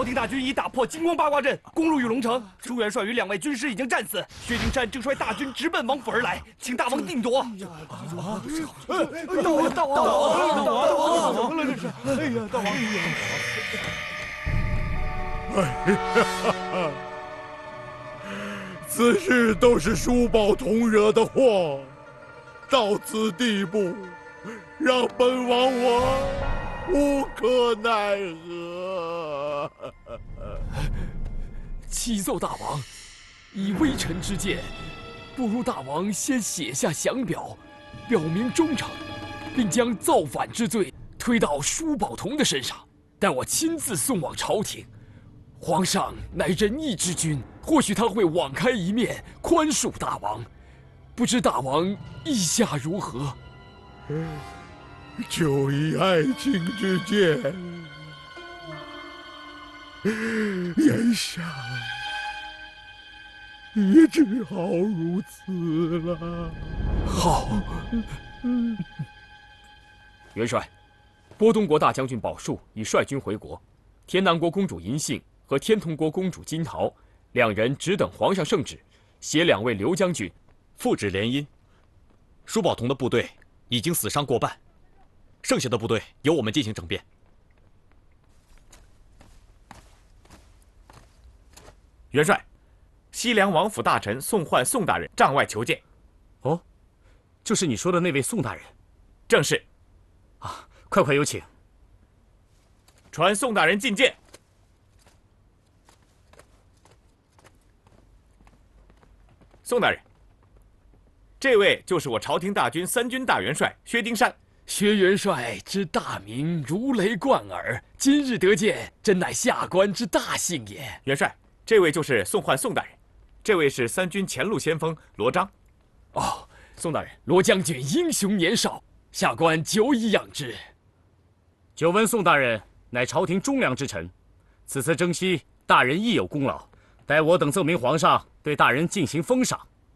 廷大军已打破金光八卦阵，攻入玉龙城。朱元帅与2位军师已经战死，薛丁山正率大军直奔王府而来，请大王定夺。大王，怎么了这是？哎呀，大王！ 哎呀，此事都是叔宝同惹的祸，到此地步，让本王我无可奈何。 启奏大王，以微臣之见，不如大王先写下降表，表明忠诚，并将造反之罪推到叔宝同的身上，待我亲自送往朝廷。皇上乃仁义之君，或许他会网开一面，宽恕大王。不知大王意下如何？ 就以爱卿之见，眼下也只好如此了。 好。元帅，波东国大将军宝树已率军回国，天南国公主银杏和天童国公主金桃2人只等皇上圣旨，携2位刘将军复旨联姻。舒宝同的部队已经死伤过半，剩下的部队由我们进行整编。 元帅，西凉王府大臣宋焕宋大人帐外求见。 哦，就是你说的那位宋大人。 正是。 啊，快有请。 传宋大人觐见。宋大人，这位就是我朝廷大军3军大元帅薛丁山。 薛元帅之大名如雷贯耳，今日得见，真乃下官之大幸也。 元帅，这位就是宋焕宋大人，这位是3军前路先锋罗章。 哦，宋大人，罗将军英雄年少，下官久已仰之。 久闻宋大人乃朝廷忠良之臣，此次征西，大人亦有功劳，待我等奏明皇上，对大人进行封赏。